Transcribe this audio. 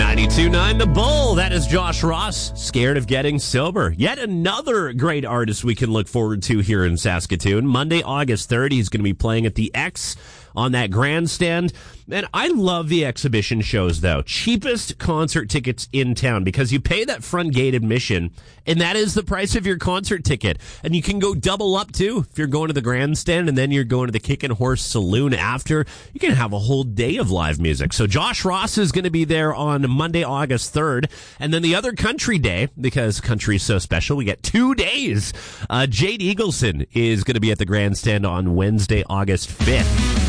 92.9 The Bull. That is Josh Ross, Scared of Getting Sober. Yet another great artist we can look forward to here in Saskatoon. Monday, August 3rd, he's going to be playing at the X on that grandstand. And I love the exhibition shows, though. Cheapest concert tickets in town because you pay that front gate admission, and that is the price of your concert ticket. And you can go double up, too. If you're going to the grandstand and then you're going to the Kickin' Horse Saloon after, you can have a whole day of live music. So Josh Ross is going to be there on Monday, August 3rd. And then the other country day, because country is so special, we get 2 days. Jade Eagleson is going to be at the grandstand on Wednesday, August 5th.